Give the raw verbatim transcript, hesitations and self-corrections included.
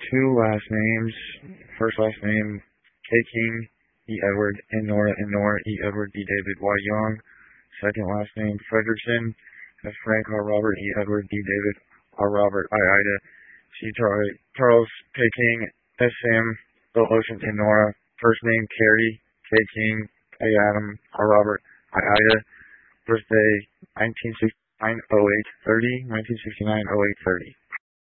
two last names. First last name, K. King, E. Edward, N. Nora, N. Nora, E. Edward, D. David, Y. Young. Second last name, Frederickson, F. Frank, R. Robert, E. Edward, D. David, R. Robert, I. Ida, C. Charlie, Charles, K. King, S. Sam, O. Ocean, N. Nora. First name, Carrie, K. King, A. Adam, R. Robert, I. Ida. Birthday, nineteen sixty-nine oh eight thirty, nineteen sixty-nine oh eight thirty.